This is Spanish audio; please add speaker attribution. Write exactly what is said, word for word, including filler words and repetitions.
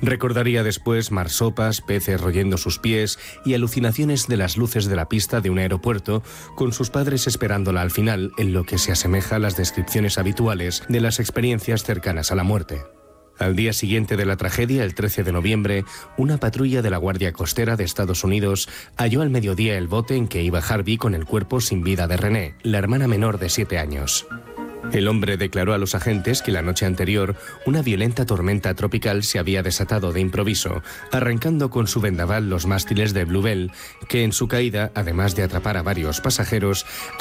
Speaker 1: Recordaría después marsopas, peces royendo sus pies y alucinaciones de las luces de la pista de un aeropuerto, con sus padres esperándola al final, en lo que se asemeja a las descripciones habituales de las experiencias cercanas a la muerte. Al día siguiente de la tragedia, el trece de noviembre, una patrulla de la Guardia Costera de Estados Unidos halló al mediodía el bote en que iba Harvey con el cuerpo sin vida de Renee, la hermana menor de siete años. El hombre declaró a los agentes que la noche anterior una violenta tormenta tropical se había desatado de improviso, arrancando con su vendaval los mástiles de Bluebell, que en su caída, además de atrapar a varios pasajeros,